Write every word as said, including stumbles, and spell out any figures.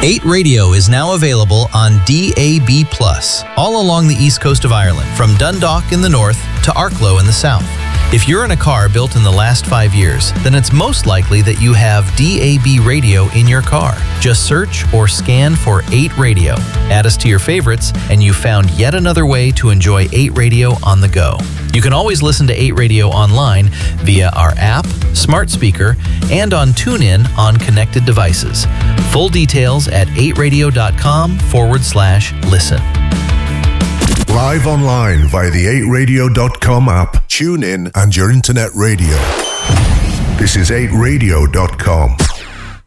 eight Radio is now available on D A B plus, all along the east coast of Ireland, from Dundalk in the north to Arklow in the south. If you're in a car built in the last five years, then it's most likely that you have D A B radio in your car. Just search or scan for eight Radio. Add us to your favorites, and you found yet another way to enjoy eight Radio on the go. You can always listen to eight Radio online via our app, smart speaker, and on TuneIn on connected devices. Full details at eight radio.com forward slash listen. Live online via the eight radio dot com app, tune in, and your internet radio. This is eight radio dot com.